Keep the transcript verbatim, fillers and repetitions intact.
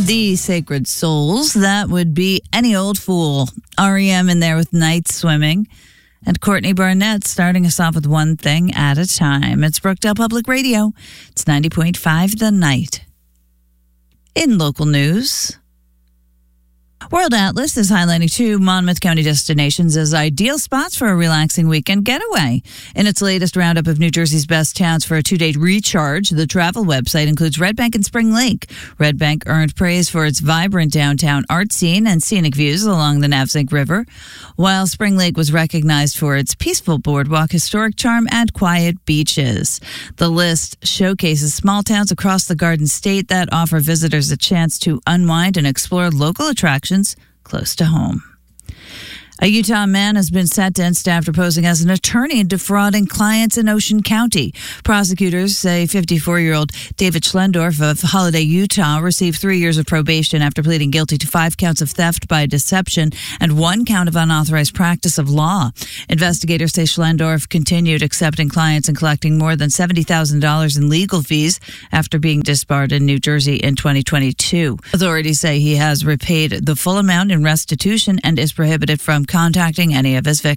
The Sacred Souls, that would be Any Old Fool. R E M in there with Night Swimming. And Courtney Barnett starting us off with One Thing at a Time. It's Brookdale Public Radio. It's ninety point five The Night. In local news, World Atlas is highlighting two Monmouth County destinations as ideal spots for a relaxing weekend getaway. In its latest roundup of New Jersey's best towns for a two-day recharge, the travel website includes Red Bank and Spring Lake. Red Bank earned praise for its vibrant downtown art scene and scenic views along the Navesink River, while Spring Lake was recognized for its peaceful boardwalk, historic charm, and quiet beaches. The list showcases small towns across the Garden State that offer visitors a chance to unwind and explore local attractions close to home. A Utah man has been sentenced after posing as an attorney and defrauding clients in Ocean County. Prosecutors say fifty-four-year-old David Schlendorf of Holiday, Utah, received three years of probation after pleading guilty to five counts of theft by deception and one count of unauthorized practice of law. Investigators say Schlendorf continued accepting clients and collecting more than seventy thousand dollars in legal fees after being disbarred in New Jersey in twenty twenty-two. Authorities say he has repaid the full amount in restitution and is prohibited from contacting any of his victims.